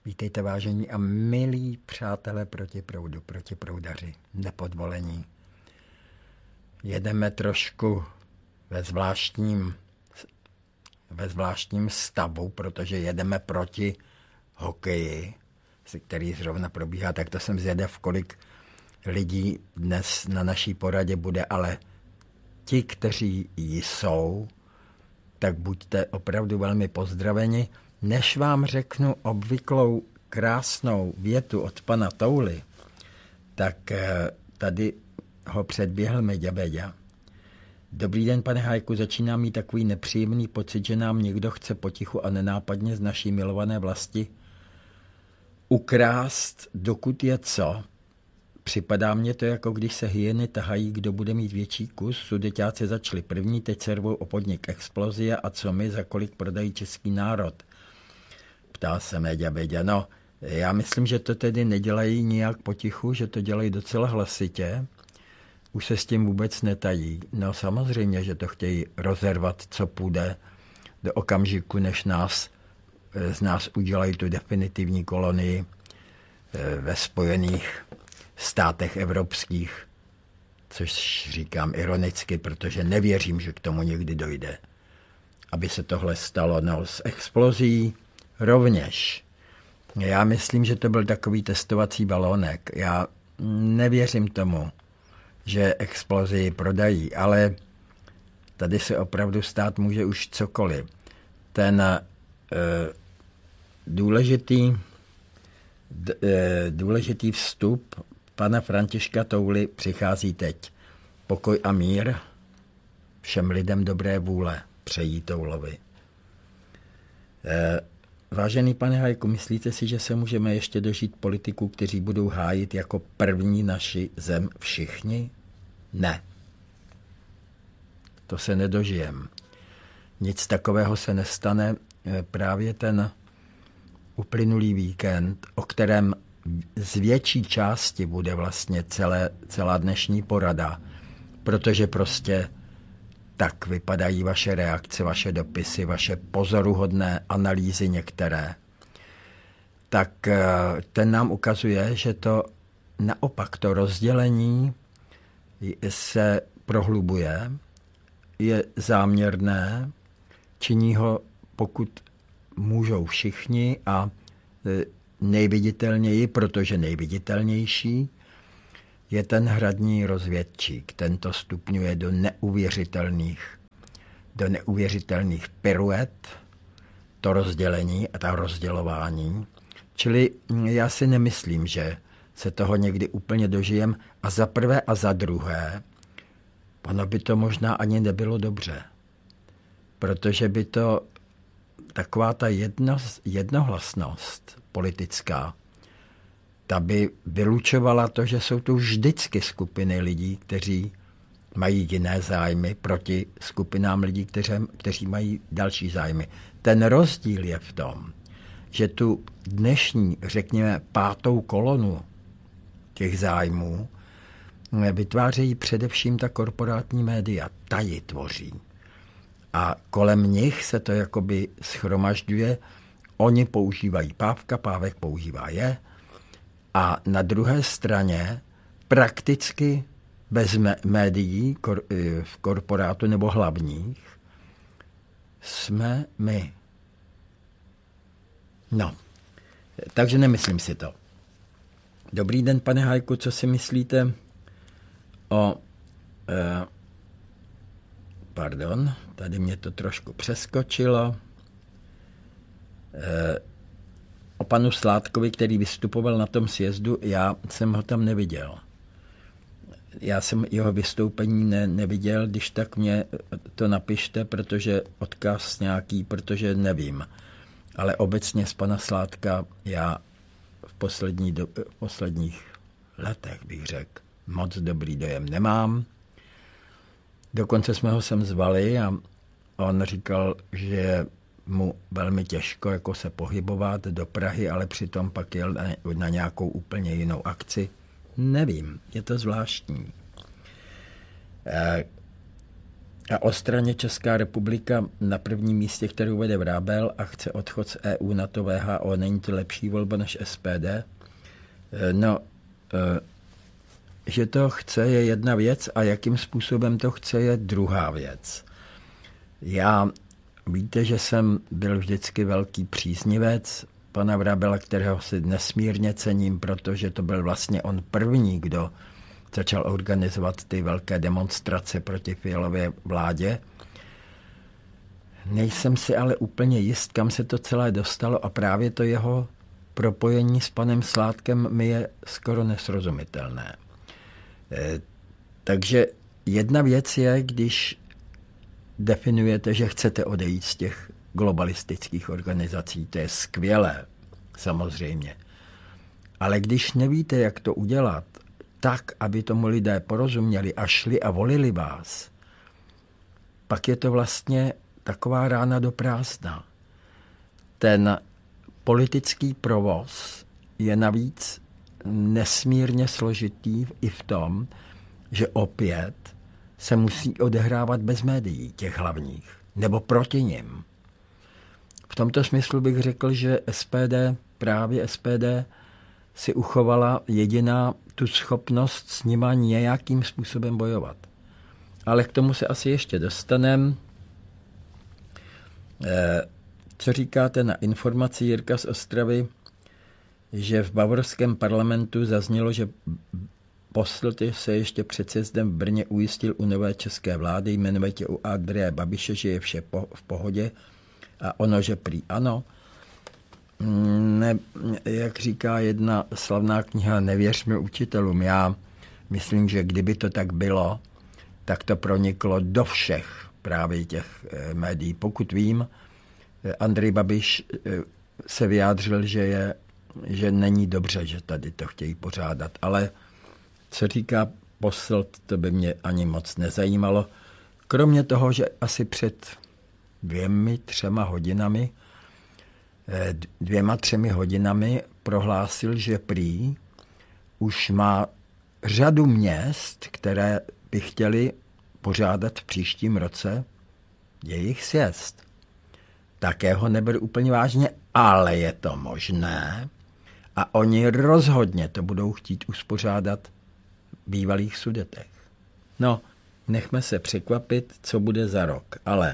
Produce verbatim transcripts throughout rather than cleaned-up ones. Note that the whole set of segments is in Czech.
Vítejte vážení a milí přátelé proti proudu, proti proudaři, nepodvolení. Jedeme trošku ve zvláštním, ve zvláštním stavu, protože jedeme proti hokeji, který zrovna probíhá, tak to jsem zvědav, kolik lidí dnes na naší poradě bude, ale ti, kteří jsou, tak buďte opravdu velmi pozdraveni. Než vám řeknu obvyklou krásnou větu od pana Touly, tak tady ho předběhl Meďa Beďa. Dobrý den, pane Hájku, začíná mít takový nepříjemný pocit, že nám někdo chce potichu a nenápadně z naší milované vlasti ukrást, dokud je co. Připadá mně to, jako když se hyeny tahají, kdo bude mít větší kus. Sudeťáci začali první, teď se rvou o podnik Explozie a co my, za kolik prodají český národ. Ptá se Meďa Beďa. No, já myslím, že to tedy nedělají nijak potichu, že to dělají docela hlasitě. Už se s tím vůbec netají. No samozřejmě, že to chtějí rozervat, co půjde do okamžiku, než nás, z nás udělají tu definitivní kolonii ve Spojených státech evropských, což říkám ironicky, protože nevěřím, že k tomu někdy dojde. Aby se tohle stalo, no, s Explozí rovněž. Já myslím, že to byl takový testovací balónek. Já nevěřím tomu, že Explozii prodají, ale tady se opravdu stát může už cokoliv. Ten e, důležitý, d, e, důležitý vstup pana Františka Touly přichází teď. Pokoj a mír všem lidem dobré vůle přejí Toulovi. E, Vážený pane Hajku, myslíte si, že se můžeme ještě dožít politiků, kteří budou hájit jako první naši zem všichni? Ne. To se nedožijem. Nic takového se nestane. Právě ten uplynulý víkend, o kterém z větší části bude vlastně celé, celá dnešní porada, protože prostě tak vypadají vaše reakce, vaše dopisy, vaše pozoruhodné analýzy některé, tak ten nám ukazuje, že to naopak to rozdělení se prohlubuje, je záměrné, činí ho, pokud můžou všichni a nejviditelněji, protože nejviditelnější, je ten hradní rozvědčík. Ten to stupňuje do neuvěřitelných, do neuvěřitelných piruet, to rozdělení a ta rozdělování. Čili já si nemyslím, že se toho někdy úplně dožijem. A za prvé a za druhé, ono by to možná ani nebylo dobře. Protože by to taková ta jedno, jednohlasnost politická, ta by vylučovala to, že jsou tu vždycky skupiny lidí, kteří mají jiné zájmy proti skupinám lidí, kteří, kteří mají další zájmy. Ten rozdíl je v tom, že tu dnešní, řekněme, pátou kolonu těch zájmů vytvářejí především ta korporátní média. Ta ji tvoří. A kolem nich se to jakoby schromažďuje. Oni používají Pávka, Pávek používá je. A na druhé straně prakticky bez médií v korporátu nebo hlavních jsme my. No, takže nemyslím si to. Dobrý den, pane Hajku, co si myslíte o... Eh, pardon, tady mě to trošku přeskočilo. Eh, O panu Sládkovi, který vystupoval na tom sjezdu, já jsem ho tam neviděl. Já jsem jeho vystoupení ne, neviděl, když tak mě to napište, protože odkaz nějaký, protože nevím. Ale obecně z pana Sládka já v, poslední do, v posledních letech, bych řekl, moc dobrý dojem nemám. Dokonce jsme ho sem zvali a on říkal, že mu velmi těžko jako se pohybovat do Prahy, ale přitom pak jel na, na nějakou úplně jinou akci. Nevím, je to zvláštní. A o straně Česká republika na prvním místě, kterou vede Vrábel a chce odchod z E U, NATO, V H O. Není to lepší volba než S P D? No, že to chce, je jedna věc a jakým způsobem to chce, je druhá věc. Já, víte, že jsem byl vždycky velký příznivec pana Vrábela, kterého si nesmírně cením, protože to byl vlastně on první, kdo začal organizovat ty velké demonstrace proti Fialově vládě. Nejsem si ale úplně jist, kam se to celé dostalo a právě to jeho propojení s panem Sládkem mi je skoro nesrozumitelné. E, takže jedna věc je, když definujete, že chcete odejít z těch globalistických organizací, to je skvělé, samozřejmě. Ale když nevíte, jak to udělat, tak, aby tomu lidé porozuměli a šli a volili vás, pak je to vlastně taková rána do prázdna. Ten politický provoz je navíc nesmírně složitý i v tom, že opět se musí odehrávat bez médií, těch hlavních, nebo proti nim. V tomto smyslu bych řekl, že S P D, právě S P D, si uchovala jediná tu schopnost s nima nějakým způsobem bojovat. Ale k tomu se asi ještě dostaneme. Co říkáte na informaci Jirka z Ostravy, že v bavorském parlamentu zaznělo, že Posselt se ještě před sjezdem v Brně ujistil u nové české vlády, jmenujete u Andreje Babiše, že je vše po, v pohodě a ono, že prý ano. Ne, jak říká jedna slavná kniha, nevěřme učitelům. Já myslím, že kdyby to tak bylo, tak to proniklo do všech právě těch médií. Pokud vím, Andrej Babiš se vyjádřil, že, je, že není dobře, že tady to chtějí pořádat. Ale co říká Posselt, to by mě ani moc nezajímalo. Kromě toho, že asi před dvěmi, třema hodinami dvěma, třemi hodinami prohlásil, že prý už má řadu měst, které by chtěli pořádat v příštím roce jejich sjezd. Také ho neberu úplně vážně, ale je to možné a oni rozhodně to budou chtít uspořádat v bývalých Sudetech. No, nechme se překvapit, co bude za rok, ale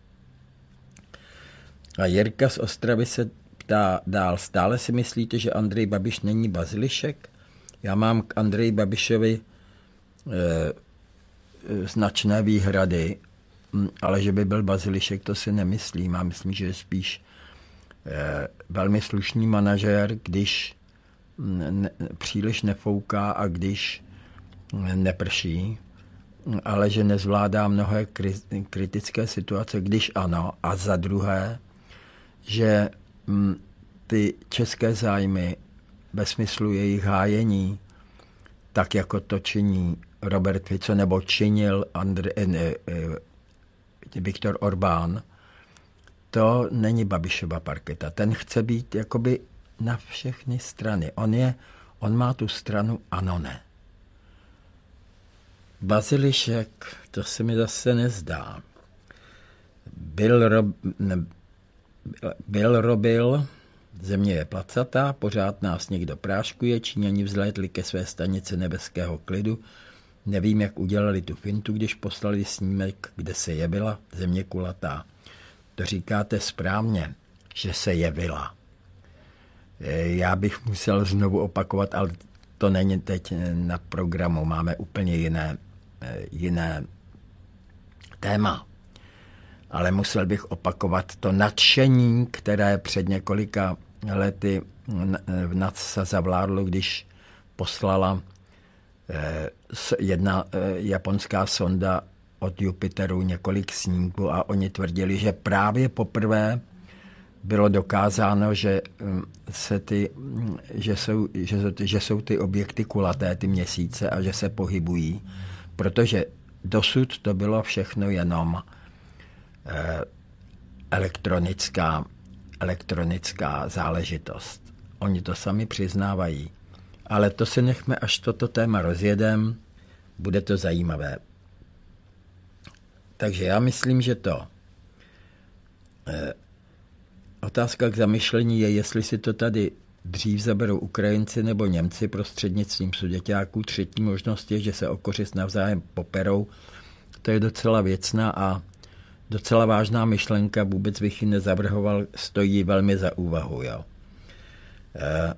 a Jirka z Ostravy se ptá dál. Stále si myslíte, že Andrej Babiš není bazilišek? Já mám k Andreji Babišovi e, značné výhrady, ale že by byl bazilišek, to si nemyslím. Já myslím, že je spíš e, velmi slušný manažér, když ne, příliš nefouká a když neprší, ale že nezvládá mnohé kritické situace, když ano. A za druhé, že m, ty české zájmy ve smyslu jejich hájení, tak jako to činí Robert Fico nebo činil Andr, eh, eh, Viktor Orbán, to není Babišova parketa. Ten chce být jakoby na všechny strany. On, je, on má tu stranu ano, ne. Bazilišek, to se mi zase nezdá. Byl, rob, ne, byl robil, země je placatá, pořád nás někdo práškuje, Číňani vzlétli ke své stanici nebeského klidu. Nevím, jak udělali tu fintu, když poslali snímek, kde se jevila země kulatá. To říkáte správně, že se jevila. Já bych musel znovu opakovat, ale to není teď na programu, máme úplně jiné, jiné téma. Ale musel bych opakovat to nadšení, které před několika lety v NACSA zavládlo, když poslala jedna japonská sonda od Jupiteru několik snímků a oni tvrdili, že právě poprvé bylo dokázáno, že, se ty, že, jsou, že, že jsou ty objekty kulaté, ty měsíce a že se pohybují, protože dosud to bylo všechno jenom elektronická, elektronická záležitost. Oni to sami přiznávají. Ale to si nechme, až toto téma rozjedem, bude to zajímavé. Takže já myslím, že to eh, otázka k zamyšlení je, jestli si to tady dřív zaberou Ukrajinci nebo Němci prostřednictvím Sudeťáků. Třetí možnost je, že se o kořist navzájem poperou. To je docela věcná a docela vážná myšlenka, vůbec bych ji nezavrhoval, stojí velmi za úvahu. Jo. Eh,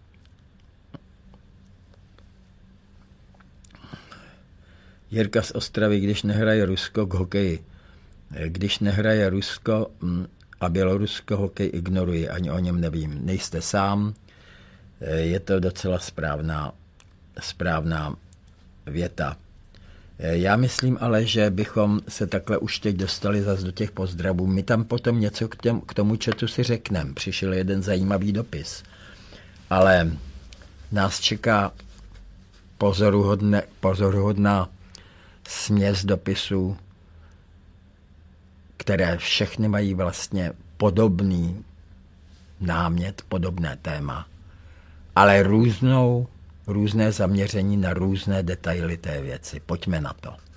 Jirka z Ostravy, když nehraje Rusko k hokeji. Když nehraje Rusko a Bělorusko, hokej ignoruji, ani o něm nevím. Nejste sám, je to docela správná, správná věta. Já myslím ale, že bychom se takhle už teď dostali zase do těch pozdravů. My tam potom něco k, těm, k tomu chatu si řekneme. Přišel jeden zajímavý dopis. Ale nás čeká pozoruhodné, pozoruhodná směs dopisů, které všechny mají vlastně podobný námět, podobné téma, ale různou, různé zaměření na různé detaily té věci. Pojďme na to.